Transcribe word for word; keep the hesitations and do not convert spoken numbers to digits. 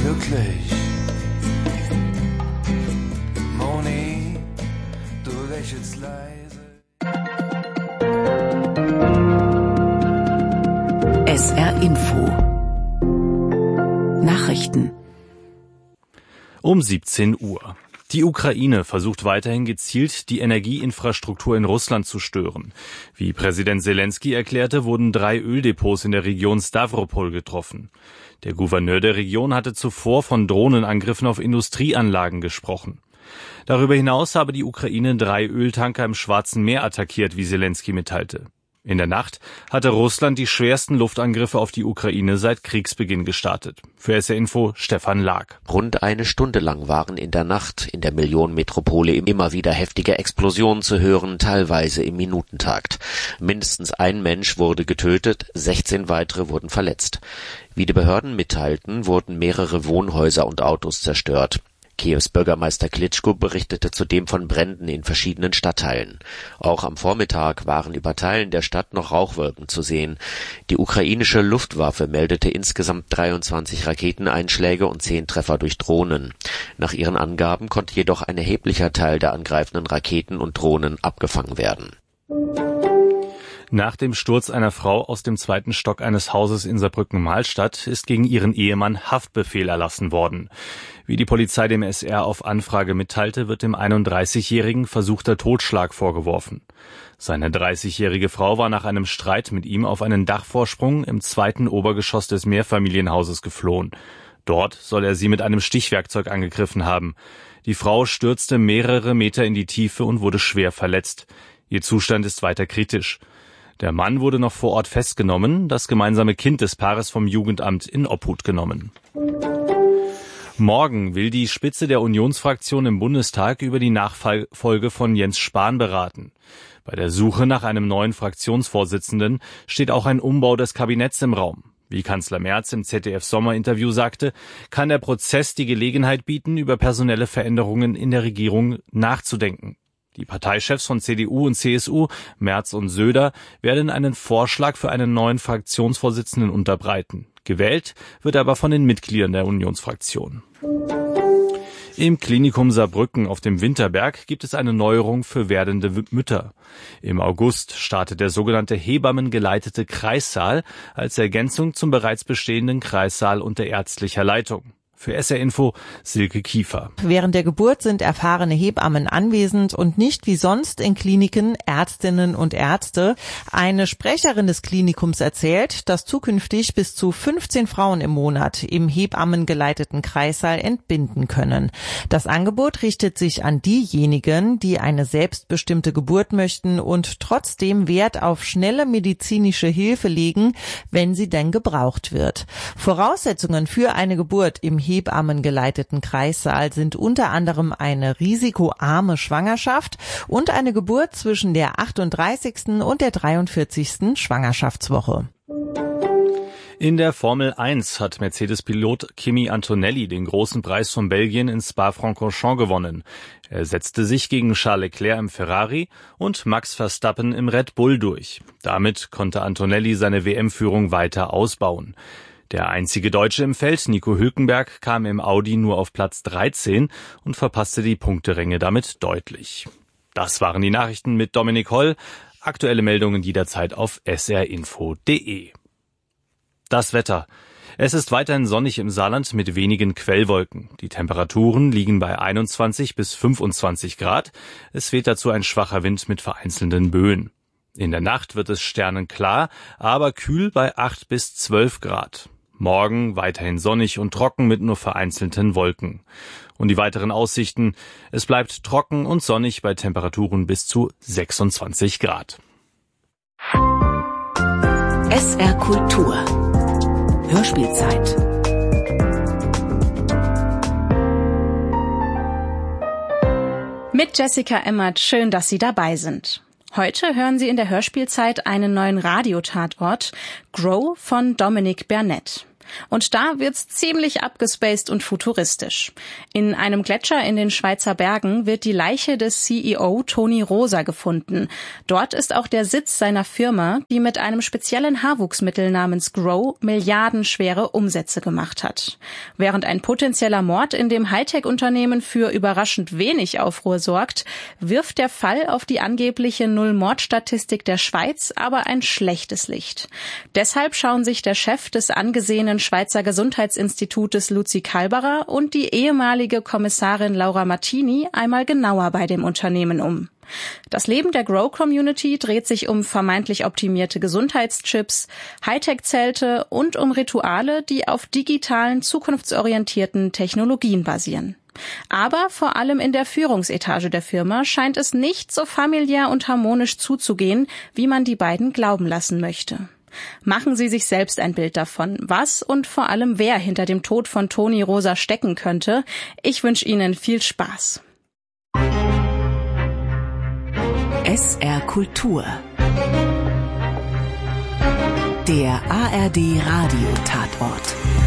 glücklich. Moni, du lächelst leise. S R Info Nachrichten um siebzehn Uhr. Die Ukraine versucht weiterhin gezielt, die Energieinfrastruktur in Russland zu stören. Wie Präsident Selenskyj erklärte, wurden drei Öldepots in der Region Stavropol getroffen. Der Gouverneur der Region hatte zuvor von Drohnenangriffen auf Industrieanlagen gesprochen. Darüber hinaus habe die Ukraine drei Öltanker im Schwarzen Meer attackiert, wie Selenskyj mitteilte. In der Nacht hatte Russland die schwersten Luftangriffe auf die Ukraine seit Kriegsbeginn gestartet. Für S R Info Stefan Lag. Rund eine Stunde lang waren in der Nacht in der Millionenmetropole immer wieder heftige Explosionen zu hören, teilweise im Minutentakt. Mindestens ein Mensch wurde getötet, sechzehn weitere wurden verletzt. Wie die Behörden mitteilten, wurden mehrere Wohnhäuser und Autos zerstört. Kiews Bürgermeister Klitschko berichtete zudem von Bränden in verschiedenen Stadtteilen. Auch am Vormittag waren über Teilen der Stadt noch Rauchwolken zu sehen. Die ukrainische Luftwaffe meldete insgesamt dreiundzwanzig Raketeneinschläge und zehn Treffer durch Drohnen. Nach ihren Angaben konnte jedoch ein erheblicher Teil der angreifenden Raketen und Drohnen abgefangen werden. Nach dem Sturz einer Frau aus dem zweiten Stock eines Hauses in Saarbrücken-Mahlstadt ist gegen ihren Ehemann Haftbefehl erlassen worden. Wie die Polizei dem S R auf Anfrage mitteilte, wird dem einunddreißigjährigen versuchter Totschlag vorgeworfen. Seine dreißigjährige Frau war nach einem Streit mit ihm auf einen Dachvorsprung im zweiten Obergeschoss des Mehrfamilienhauses geflohen. Dort soll er sie mit einem Stichwerkzeug angegriffen haben. Die Frau stürzte mehrere Meter in die Tiefe und wurde schwer verletzt. Ihr Zustand ist weiter kritisch. Der Mann wurde noch vor Ort festgenommen, das gemeinsame Kind des Paares vom Jugendamt in Obhut genommen. Morgen will die Spitze der Unionsfraktion im Bundestag über die Nachfolge von Jens Spahn beraten. Bei der Suche nach einem neuen Fraktionsvorsitzenden steht auch ein Umbau des Kabinetts im Raum. Wie Kanzler Merz im Z D F-Sommerinterview sagte, kann der Prozess die Gelegenheit bieten, über personelle Veränderungen in der Regierung nachzudenken. Die Parteichefs von C D U und C S U, Merz und Söder, werden einen Vorschlag für einen neuen Fraktionsvorsitzenden unterbreiten. Gewählt wird er aber von den Mitgliedern der Unionsfraktion. Im Klinikum Saarbrücken auf dem Winterberg gibt es eine Neuerung für werdende Mütter. Im August startet der sogenannte hebammengeleitete Kreissaal als Ergänzung zum bereits bestehenden Kreissaal unter ärztlicher Leitung. Für S R Info Silke Kiefer. Während der Geburt sind erfahrene Hebammen anwesend und nicht wie sonst in Kliniken Ärztinnen und Ärzte. Eine Sprecherin des Klinikums erzählt, dass zukünftig bis zu fünfzehn Frauen im Monat im hebammengeleiteten Kreissaal entbinden können. Das Angebot richtet sich an diejenigen, die eine selbstbestimmte Geburt möchten und trotzdem Wert auf schnelle medizinische Hilfe legen, wenn sie denn gebraucht wird. Voraussetzungen für eine Geburt im hebammengeleiteten Kreissaal sind unter anderem eine risikoarme Schwangerschaft und eine Geburt zwischen der achtunddreißigsten und der dreiundvierzigsten Schwangerschaftswoche. In der Formel eins hat Mercedes-Pilot Kimi Antonelli den großen Preis von Belgien in Spa-Francorchamps gewonnen. Er setzte sich gegen Charles Leclerc im Ferrari und Max Verstappen im Red Bull durch. Damit konnte Antonelli seine W M-Führung weiter ausbauen. Der einzige Deutsche im Feld, Nico Hülkenberg, kam im Audi nur auf Platz dreizehn und verpasste die Punkteränge damit deutlich. Das waren die Nachrichten mit Dominik Holl. Aktuelle Meldungen jederzeit auf s r info punkt d e. Das Wetter. Es ist weiterhin sonnig im Saarland mit wenigen Quellwolken. Die Temperaturen liegen bei einundzwanzig bis fünfundzwanzig Grad. Es weht dazu ein schwacher Wind mit vereinzelten Böen. In der Nacht wird es sternenklar, aber kühl bei acht bis zwölf Grad. Morgen weiterhin sonnig und trocken mit nur vereinzelten Wolken. Und die weiteren Aussichten: Es bleibt trocken und sonnig bei Temperaturen bis zu sechsundzwanzig Grad. S R Kultur Hörspielzeit. Mit Jessica Emmert, schön, dass Sie dabei sind. Heute hören Sie in der Hörspielzeit einen neuen Radiotatort, Grow von Dominic Burnett. Und da wird's ziemlich abgespaced und futuristisch. In einem Gletscher in den Schweizer Bergen wird die Leiche des C E O Toni Rosa gefunden. Dort ist auch der Sitz seiner Firma, die mit einem speziellen Haarwuchsmittel namens Grow milliardenschwere Umsätze gemacht hat. Während ein potenzieller Mord in dem Hightech-Unternehmen für überraschend wenig Aufruhr sorgt, wirft der Fall auf die angebliche Null-Mord-Statistik der Schweiz aber ein schlechtes Licht. Deshalb schauen sich der Chef des angesehenen Schweizer Gesundheitsinstitutes Luzi Kalberer und die ehemalige Kommissarin Laura Martini einmal genauer bei dem Unternehmen um. Das Leben der Grow-Community dreht sich um vermeintlich optimierte Gesundheitschips, Hightech-Zelte und um Rituale, die auf digitalen, zukunftsorientierten Technologien basieren. Aber vor allem in der Führungsetage der Firma scheint es nicht so familiär und harmonisch zuzugehen, wie man die beiden glauben lassen möchte. Machen Sie sich selbst ein Bild davon, was und vor allem wer hinter dem Tod von Toni Rosa stecken könnte. Ich wünsche Ihnen viel Spaß. S R Kultur. Der A R D Radio Tatort.